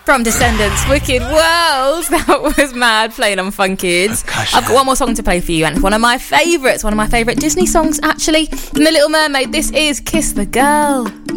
From Descendants, Wicked World. That was mad, playing on Fun Kids. I've got one more song to play for you, and it's one of my favourite Disney songs, actually, from The Little Mermaid. This is Kiss the Girl.